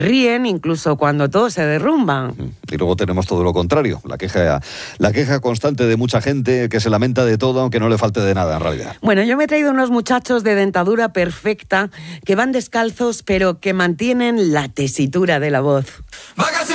ríen incluso cuando todo se derrumba. Y luego tenemos todo lo contrario, la queja constante de mucha gente que se lamenta de todo, aunque no le falte de nada en realidad. Bueno, yo me he traído unos muchachos de dentadura perfecta que van descalzos pero que mantienen la tesitura de la voz.